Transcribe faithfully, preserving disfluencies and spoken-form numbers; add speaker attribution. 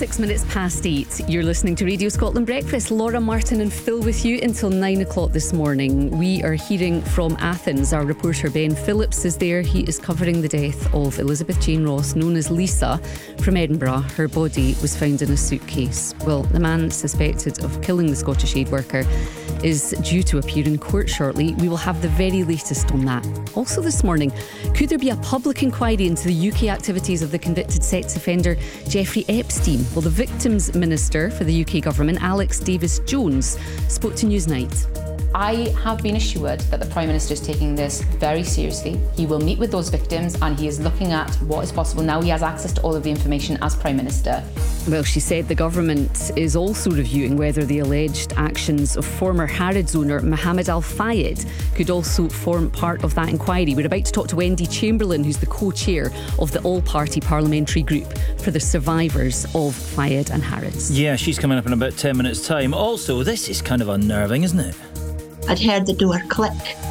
Speaker 1: Six minutes past eight. You're listening to Radio Scotland Breakfast. Laura, Martin and Phil with you until nine o'clock this morning. We are hearing from Athens. Our reporter Ben Phillips is there. He is covering the death of Elizabeth Jane Ross, known as Lisa, from Edinburgh. Her body was found in a suitcase. Well, the man suspected of killing the Scottish aid worker is due to appear in court shortly. We will have the very latest on that. Also this morning, could there be a public inquiry into the U K activities of the convicted sex offender Jeffrey Epstein? Well, the Victims Minister for the U K Government, Alex Davis-Jones, spoke to Newsnight.
Speaker 2: I have been assured that the Prime Minister is taking this very seriously. He will meet with those victims and he is looking at what is possible. Now he has access to all of the information as Prime Minister.
Speaker 1: Well, she said the government is also reviewing whether the alleged actions of former Harrods owner Mohammed Al Fayed could also form part of that inquiry. We're about to talk to Wendy Chamberlain, who's the co-chair of the all-party parliamentary group for the survivors of Fayed and Harrods.
Speaker 3: Yeah, she's coming up in about ten minutes' time. Also, this is kind of unnerving, isn't it?
Speaker 4: I'd heard the door click